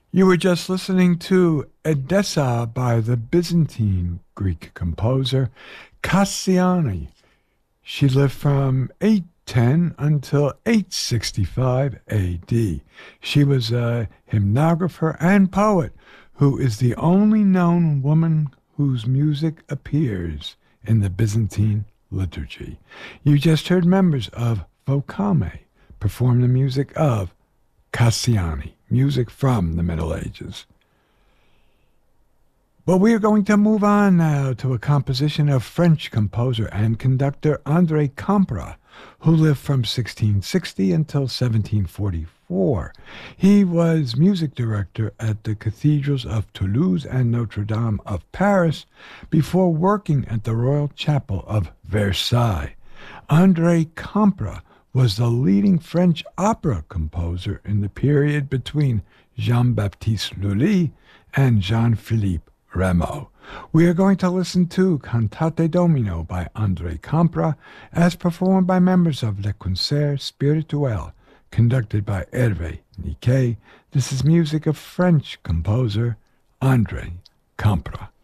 You were just listening to Edessa by the Byzantine Greek composer Cassiani. She lived from 810 until 865 AD. She was a hymnographer and poet who is the only known woman whose music appears in the Byzantine liturgy. You just heard members of Vocame perform the music of Cassiani, music from the Middle Ages. But we are going to move on now to a composition of French composer and conductor André Campra, who lived from 1660 until 1744. He was music director at the cathedrals of Toulouse and Notre Dame of Paris before working at the Royal Chapel of Versailles. André Campra was the leading French opera composer in the period between Jean-Baptiste Lully and Jean-Philippe Rameau. We are going to listen to Cantate Domino by André Campra as performed by members of Le Concert Spirituel, conducted by Hervé Niquet. This is music of French composer André Campra.